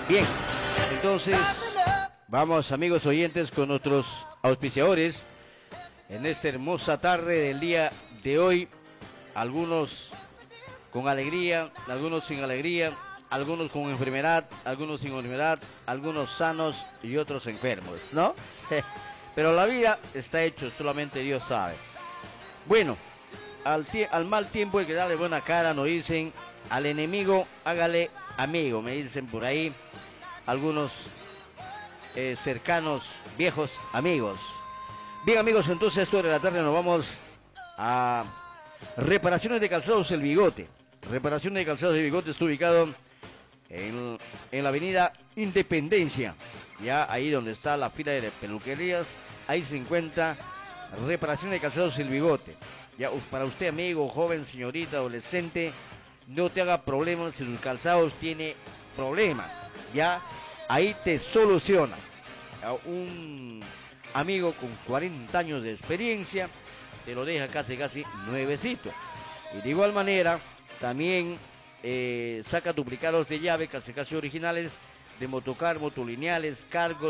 Bien, entonces vamos, amigos oyentes, con nuestros auspiciadores en esta hermosa tarde del día de hoy. Algunos con alegría, algunos sin alegría, algunos con enfermedad, algunos sin enfermedad, algunos sanos y otros enfermos, ¿no? Pero la vida está hecho, solamente Dios sabe. Bueno, al mal tiempo hay que darle buena cara, nos dicen. Al enemigo hágale amigo, me dicen por ahí algunos cercanos, viejos amigos. Bien, amigos, entonces esto de la tarde nos vamos a Reparaciones de Calzados El Bigote. Reparaciones de Calzados El Bigote está ubicado en la avenida Independencia, ya ahí donde está la fila de peluquerías, ahí se encuentra Reparaciones de Calzados El Bigote. Ya para usted, amigo, joven, señorita, adolescente, no te haga problemas si sus calzados tiene problemas, ya ahí te soluciona. A un amigo con 40 años de experiencia te lo deja casi nuevecito. Y de igual manera también saca duplicados de llave casi originales de motocar, motolineales, cargos.